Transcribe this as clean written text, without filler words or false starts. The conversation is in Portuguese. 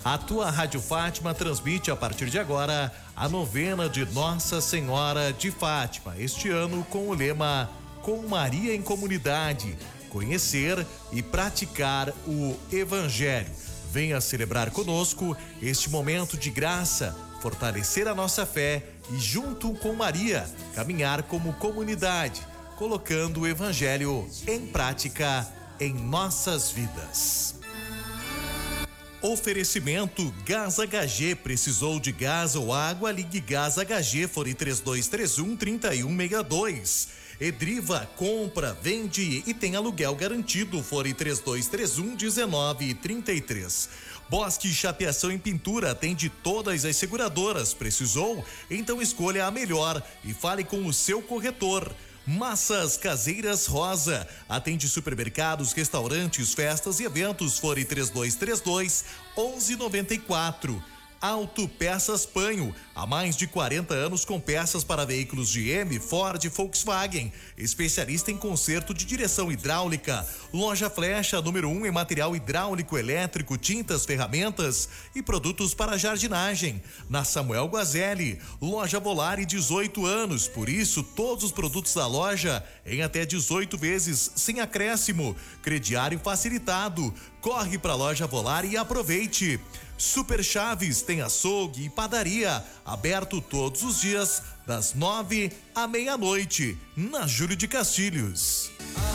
A tua Rádio Fátima transmite a partir de agora a novena de Nossa Senhora de Fátima, este ano com o lema Com Maria em Comunidade, conhecer e praticar o Evangelho. Venha celebrar conosco este momento de graça, fortalecer a nossa fé e junto com Maria, caminhar como comunidade, colocando o Evangelho em prática em nossas vidas. Oferecimento Gás HG. Precisou de gás ou água? Ligue Gás HG, fone 3231-3162. Edriva, compra, vende e tem aluguel garantido, fone 3231-1933. Bosque Chapeação em Pintura, atende todas as seguradoras. Precisou? Então escolha a melhor e fale com o seu corretor. Massas Caseiras Rosa, atende supermercados, restaurantes, festas e eventos, fone 3232-1194. Autopeças Panho, há mais de 40 anos com peças para veículos GM, Ford e Volkswagen, especialista em conserto de direção hidráulica. Loja Flecha, número 1 em material hidráulico, elétrico, tintas, ferramentas e produtos para jardinagem. Na Samuel Guazelli, Loja Volare, 18 anos, por isso todos os produtos da loja em até 18 vezes sem acréscimo, crediário facilitado. Corre para a Loja Volare e aproveite. Super Chaves tem açougue e padaria, aberto todos os dias, das 9 à meia-noite, na Júlio de Castilhos.